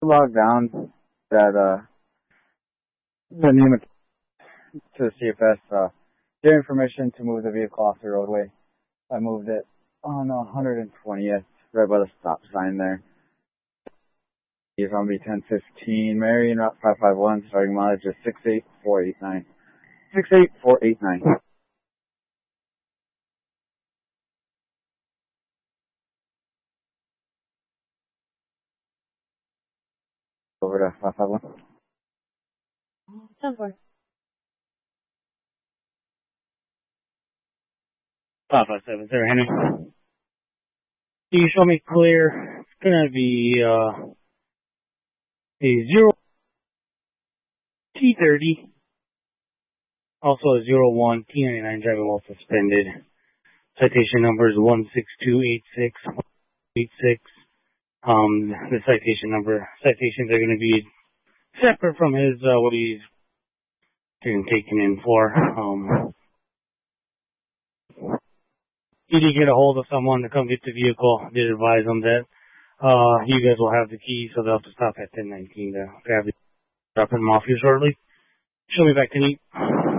log down that the name of to CFS, giving permission to move the vehicle off the roadway. I moved it on 120th, right by the stop sign there. He's on B1015, Marion Route 551, starting mileage is 68489. 68489. Over to 551. 10-4. 557, Sarah Henry. You show me clear. It's gonna be a 0 T30, also a 01 T99 driving while suspended. Citation number is 1628686. The citations are gonna be separate from his what he's being taken in for. He did get a hold of someone to come get the vehicle. Did advise them that you guys will have the keys, so they'll have to stop at 1019 to grab it, drop him off here shortly. Show me back to Neat.